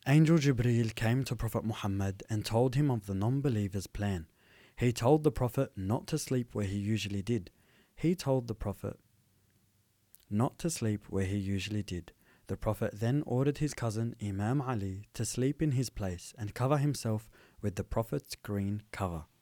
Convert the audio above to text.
Angel Jibreel came to Prophet Muhammad and told him of the non-believer's plan. He told the Prophet not to sleep where he usually did. The Prophet then ordered his cousin Imam Ali to sleep in his place and cover himself with the Prophet's green cover.